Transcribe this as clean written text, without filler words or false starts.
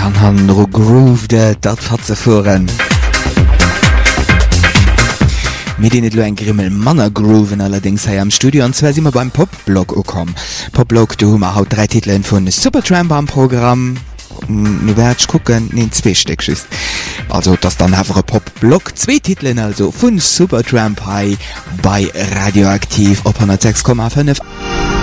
an han Groove dat hat ze voren. Mit net lo en Grimmel Manner Grooven allerdings ha am Studio anzwe immer beim Popblog okom. Popblog du hummer haut 3 Titeln vun Supertramp am Programm. Nuwerg kucken en 2 Steck ist. Also das dann havere Popblog 2 Titeln also vun Supertramp High bei Radioaktiv op 106,5.